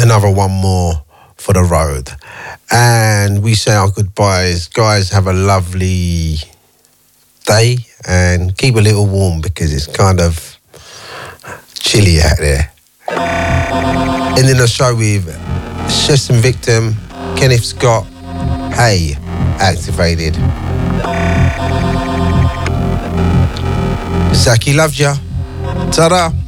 another one more for the road. And we say our goodbyes. Guys, have a lovely day and keep a little warm because it's kind of chilly out there. Ending the show with Chesson Victim, Kenneth Scott, Hey, Activated. Zaki loves ya. Ta-da.